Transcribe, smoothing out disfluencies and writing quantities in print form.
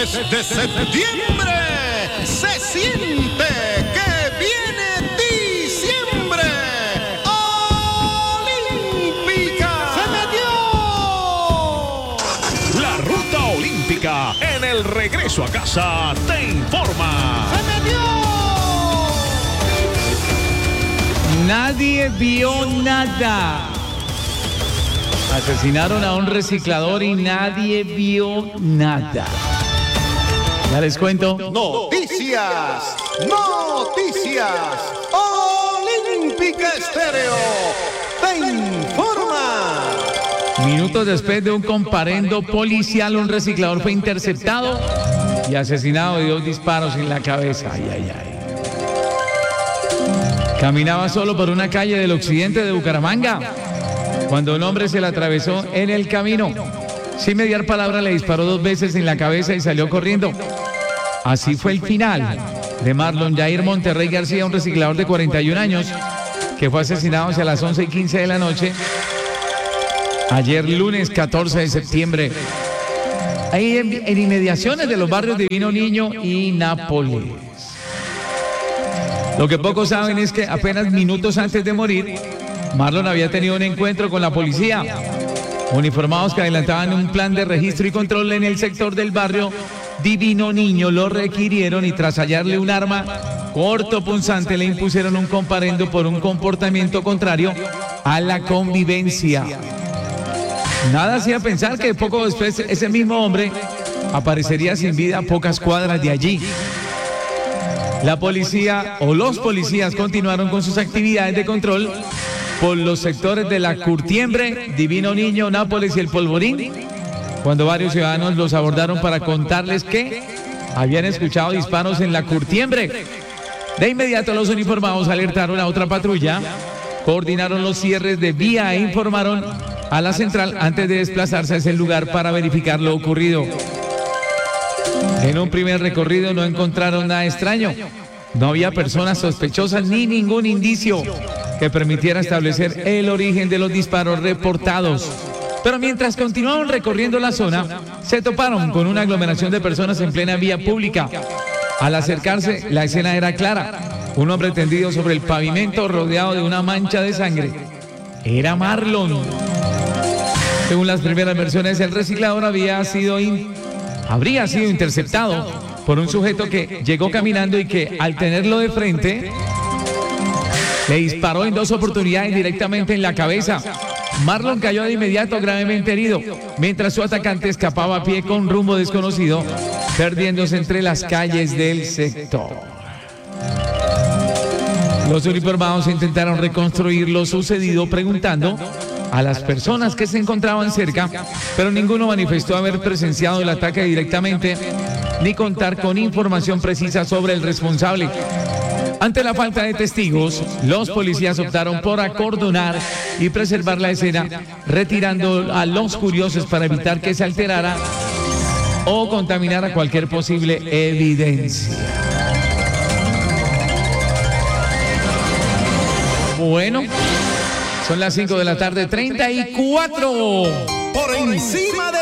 Desde septiembre se siente que viene diciembre. ¡Olímpica! ¡Se metió! La ruta olímpica en el regreso a casa te informa. ¡Se metió! Nadie vio nada. Asesinaron a un reciclador y nadie vio nada. Ya les cuento. Noticias. Olímpica Estéreo te informa. Minutos después de un comparendo policial, un reciclador fue interceptado y asesinado de 2 disparos en la cabeza. Ay, ay, ay. Caminaba solo por una calle del occidente de Bucaramanga cuando un hombre se le atravesó en el camino. Sin mediar palabra le disparó 2 veces en la cabeza y salió corriendo. Así fue el final de Marlon Jair Monterrey García, un reciclador de 41 años que fue asesinado hacia las 11:15 de la noche ayer lunes 14 de septiembre ahí en inmediaciones de los barrios Divino Niño y Nápoles. Lo que pocos saben es que apenas minutos antes de morir, Marlon había tenido un encuentro con la policía. Uniformados que adelantaban un plan de registro y control en el sector del barrio Divino Niño lo requirieron y tras hallarle un arma cortopunzante le impusieron un comparendo por un comportamiento contrario a la convivencia. Nada hacía pensar que poco después ese mismo hombre aparecería sin vida a pocas cuadras de allí. La policía o los policías continuaron con sus actividades de control por los sectores de la Curtiembre, Divino Niño, Nápoles y el Polvorín, cuando varios ciudadanos los abordaron para contarles que habían escuchado disparos en la Curtiembre. De inmediato los uniformados alertaron a otra patrulla, coordinaron los cierres de vía e informaron a la central antes de desplazarse a ese lugar para verificar lo ocurrido. En un primer recorrido no encontraron nada extraño. No había personas sospechosas ni ningún indicio que permitiera establecer el origen de los disparos reportados. Pero mientras continuaban recorriendo la zona, se toparon con una aglomeración de personas en plena vía pública. Al acercarse, la escena era clara. Un hombre tendido sobre el pavimento rodeado de una mancha de sangre. Era Marlon. Según las primeras versiones, el reciclador habría sido interceptado por un sujeto que llegó caminando y que al tenerlo de frente le disparó en 2 oportunidades directamente en la cabeza. Marlon cayó de inmediato gravemente herido, mientras su atacante escapaba a pie con rumbo desconocido, perdiéndose entre las calles del sector. Los uniformados intentaron reconstruir lo sucedido preguntando a las personas que se encontraban cerca, pero ninguno manifestó haber presenciado el ataque directamente ni contar con información precisa sobre el responsable. Ante la falta de testigos, los policías optaron por acordonar y preservar la escena, retirando a los curiosos para evitar que se alterara o contaminara cualquier posible evidencia. Bueno, son las 5 de la tarde, 34. Por encima de